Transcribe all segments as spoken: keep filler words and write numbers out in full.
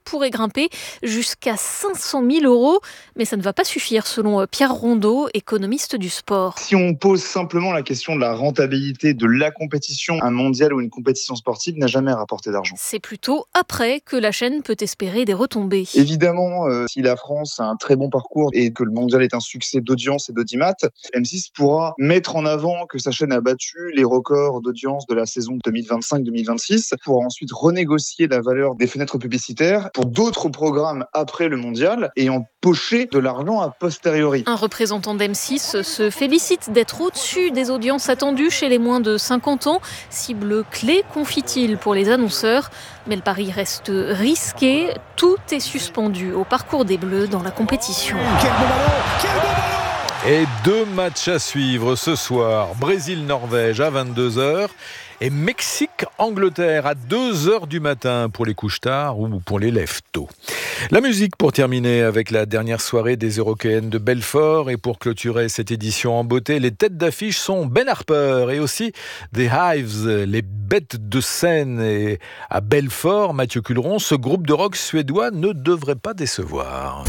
pourrait grimper jusqu'à cinq cent mille euros. Mais ça ne va pas suffire selon Pierre Rondeau, économiste du sport. Si on pose simplement la question de la rentabilité de la compétition, un mondial ou une compétition sportive n'a jamais rapporté d'argent. C'est plutôt après que la chaîne peut espérer des retombées. Évidemment, euh, si la France a un très bon parcours et que le mondial est un succès d'audience et d'audimat, M six pourra mettre en avant que sa chaîne a battu les records d'audience de la saison deux mille vingt-cinq deux mille vingt-six, pourra ensuite renégocier la valeur des fenêtres publicitaires pour d'autres programmes après le mondial et empocher de l'argent a posteriori. Un représentant d'M six se félicite d'être au-dessus des audiences attendues chez les moins de cinquante ans, cible clé, confie-t-il, pour les annonceurs. Mais le pari reste risqué, tout est suspendu au parcours des Bleus dans la compétition. Quel beau ballon, quel beau ballon! Et deux matchs à suivre ce soir, Brésil-Norvège à vingt-deux heures et Mexique-Angleterre à deux heures du matin pour les couches tard ou pour les lève tôt. La musique pour terminer avec la dernière soirée des Eurockéennes de Belfort et pour clôturer cette édition en beauté, les têtes d'affiche sont Ben Harper et aussi The Hives, les bêtes de scène. Et à Belfort, Mathieu Culeron, ce groupe de rock suédois ne devrait pas décevoir.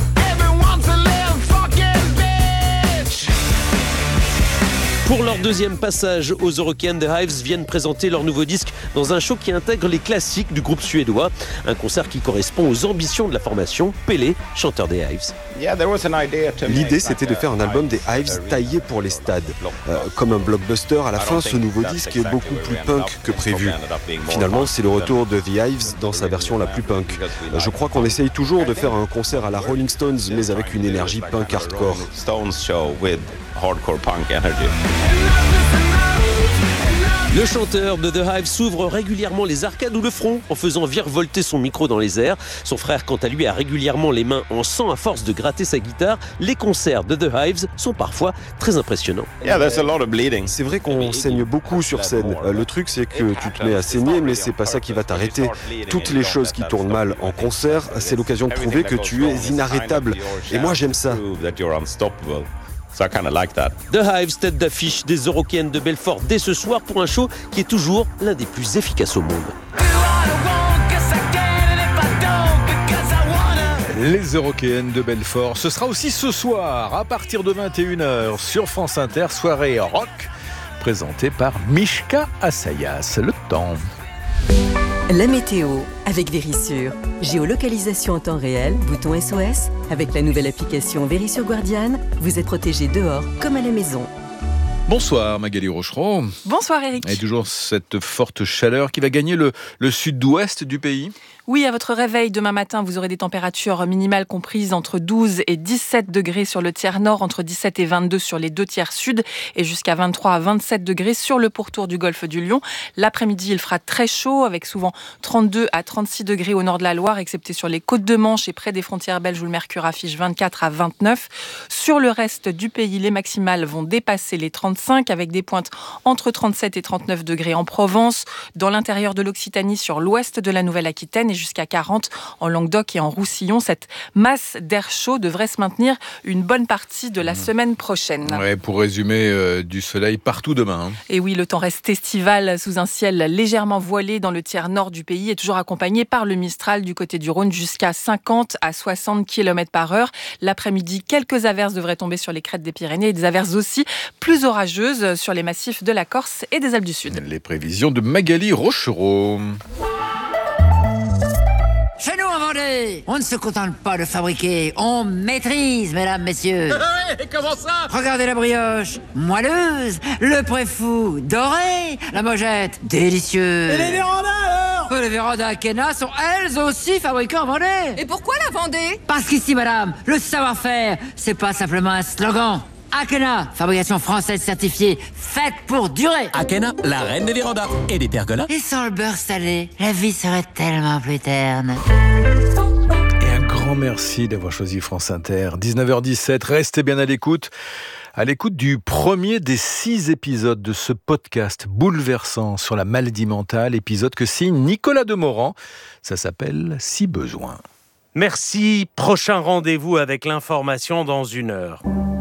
Pour leur deuxième passage aux Eurockéennes, The Hives viennent présenter leur nouveau disque dans un show qui intègre les classiques du groupe suédois. Un concert qui correspond aux ambitions de la formation. Pelé, chanteur des Hives. L'idée, c'était de faire un album des Hives taillé pour les stades. Euh, comme un blockbuster, à la fin, ce nouveau disque est beaucoup plus punk que prévu. Finalement, c'est le retour de The Hives dans sa version la plus punk. Euh, je crois qu'on essaye toujours de faire un concert à la Rolling Stones, mais avec une énergie punk hardcore. Hardcore punk energy. Le chanteur de The Hives s'ouvre régulièrement les arcades ou le front en faisant virevolter son micro dans les airs. Son frère, quant à lui, a régulièrement les mains en sang à force de gratter sa guitare. Les concerts de The Hives sont parfois très impressionnants. C'est vrai qu'on saigne beaucoup sur scène. Euh, le truc, c'est que tu te mets à saigner, mais c'est pas ça qui va t'arrêter. Toutes les choses qui tournent mal en concert, c'est l'occasion de prouver que tu es inarrêtable. Et moi, j'aime ça. So I kind of like that. The Hives, tête d'affiche des Eurockéennes de Belfort dès ce soir pour un show qui est toujours l'un des plus efficaces au monde. Les Eurockéennes de Belfort, ce sera aussi ce soir à partir de vingt et une heures sur France Inter, soirée rock présentée par Mishka Assayas. Le temps. La météo avec Vérissure. Géolocalisation en temps réel, bouton S O S. Avec la nouvelle application Vérissure Guardian, vous êtes protégé dehors comme à la maison. Bonsoir Magali Rochereau. Bonsoir Eric. Et toujours cette forte chaleur qui va gagner le, le sud-ouest du pays. Oui, à votre réveil demain matin, vous aurez des températures minimales comprises entre douze et dix-sept degrés sur le tiers nord, entre dix-sept et vingt-deux sur les deux tiers sud et jusqu'à vingt-trois à vingt-sept degrés sur le pourtour du golfe du Lion. L'après-midi, il fera très chaud avec souvent trente-deux à trente-six degrés au nord de la Loire, excepté sur les côtes de Manche et près des frontières belges où le mercure affiche vingt-quatre à vingt-neuf. Sur le reste du pays, les maximales vont dépasser les trente-cinq avec des pointes entre trente-sept et trente-neuf degrés en Provence, dans l'intérieur de l'Occitanie, sur l'ouest de la Nouvelle-Aquitaine et jusqu'à quarante en Languedoc et en Roussillon. Cette masse d'air chaud devrait se maintenir une bonne partie de la mmh. semaine prochaine. Ouais, pour résumer, euh, du soleil partout demain. Hein. Et oui, le temps reste estival sous un ciel légèrement voilé dans le tiers nord du pays et toujours accompagné par le Mistral du côté du Rhône jusqu'à cinquante à soixante kilomètres par heure. L'après-midi, quelques averses devraient tomber sur les crêtes des Pyrénées et des averses aussi plus orageuses sur les massifs de la Corse et des Alpes du Sud. Les prévisions de Magali Rochereau. Chez nous en Vendée, on ne se contente pas de fabriquer, on maîtrise, mesdames, messieurs. Et comment ça? Regardez la brioche, moelleuse, le préfou, doré, la mojette, délicieux. Et les vérandas alors? Les vérandas Akena sont elles aussi fabriquées en Vendée. Et pourquoi la Vendée? Parce qu'ici, madame, le savoir-faire, c'est pas simplement un slogan. Akena, fabrication française certifiée, faite pour durer. Akena, la reine des vérandas et des pergolas. Et sans le beurre salé, la vie serait tellement plus terne. Et un grand merci d'avoir choisi France Inter. dix-neuf heures dix-sept, restez bien à l'écoute. À l'écoute du premier des six épisodes de ce podcast bouleversant sur la maladie mentale, épisode que signe Nicolas Demorand. Ça s'appelle « Si besoin ». Merci, prochain rendez-vous avec l'information dans une heure.